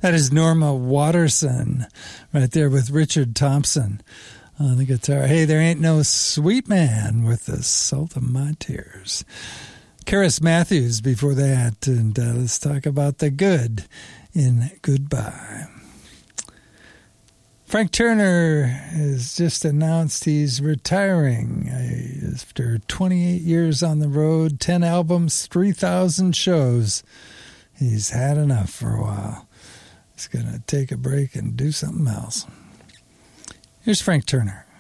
That is Norma Waterson right there with Richard Thompson on the guitar. Hey, there ain't no sweet man with the salt of my tears. Karis Matthews before that, and let's talk about the good in Goodbye. Frank Turner has just announced he's retiring after 28 years on the road, 10 albums, 3,000 shows. He's had enough for a while. He's going to take a break and do something else. Here's Frank Turner.